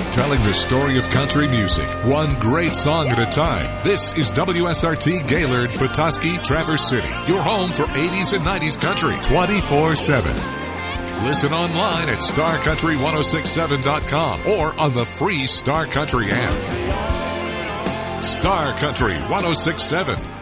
telling the story of country music, one great song at a time. This is WSRT Gaylord, Petoskey, Traverse City, your home for 80s and 90s country 24/7. Listen online at starcountry1067.com or on the free Star Country app. Star Country 1067.